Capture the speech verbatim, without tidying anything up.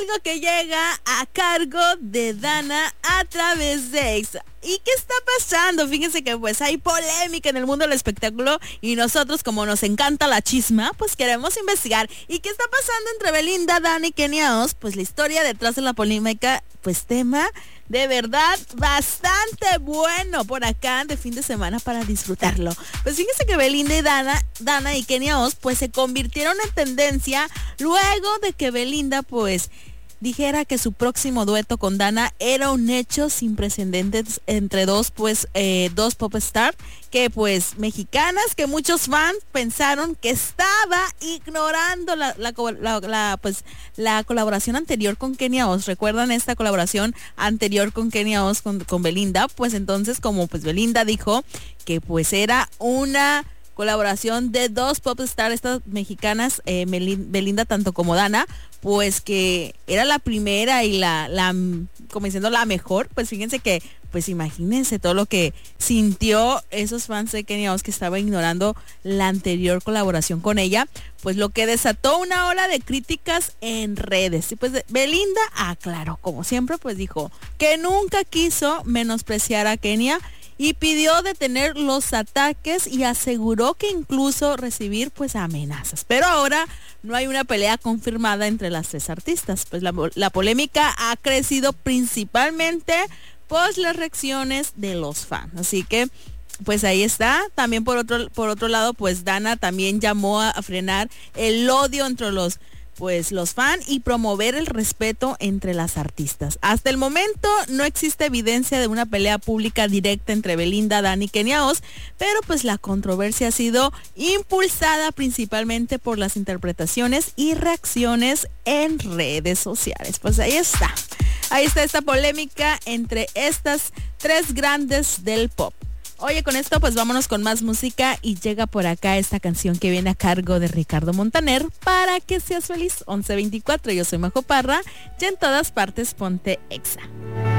algo que llega a cargo de Dana a través de Exa. ¿Y qué está pasando? Fíjense que pues hay polémica en el mundo del espectáculo y nosotros, como nos encanta la chisma, pues queremos investigar. ¿Y qué está pasando entre Belinda, Dana y Kenia Oz? Pues la historia detrás de la polémica, pues tema de verdad bastante bueno por acá de fin de semana para disfrutarlo. Pues fíjense que Belinda y Dana, Dana y Kenia Oz pues se convirtieron en tendencia luego de que Belinda pues dijera que su próximo dueto con Dana era un hecho sin precedentes entre dos pues eh, dos pop stars que pues mexicanas, que muchos fans pensaron que estaba ignorando la, la, la, la pues la colaboración anterior con Kenia Oz. ¿Recuerdan esta colaboración anterior con Kenia Oz con, con Belinda? Pues entonces, como pues Belinda dijo que pues era una colaboración de dos pop stars, estas mexicanas, eh, Belinda tanto como Dana, pues que era la primera y la, la, como diciendo la mejor. Pues fíjense que, pues imagínense todo lo que sintió esos fans de Kenia Oz, que estaba ignorando la anterior colaboración con ella, pues lo que desató una ola de críticas en redes. Y pues Belinda aclaró, como siempre, pues dijo que nunca quiso menospreciar a Kenia y pidió detener los ataques y aseguró que incluso recibir pues amenazas. Pero ahora no hay una pelea confirmada entre las tres artistas. Pues la, la polémica ha crecido principalmente por las reacciones de los fans. Así que pues ahí está. También por otro, por otro lado, pues Dana también llamó a, a frenar el odio entre los pues los fans y promover el respeto entre las artistas. Hasta el momento no existe evidencia de una pelea pública directa entre Belinda, Dana y Kenia Oz, pero pues la controversia ha sido impulsada principalmente por las interpretaciones y reacciones en redes sociales. Pues ahí está. Ahí está esta polémica entre estas tres grandes del pop. Oye, con esto pues vámonos con más música y llega por acá esta canción que viene a cargo de Ricardo Montaner, Para que seas feliz. Once veinticuatro, yo soy Majo Parra y en todas partes ponte Exa.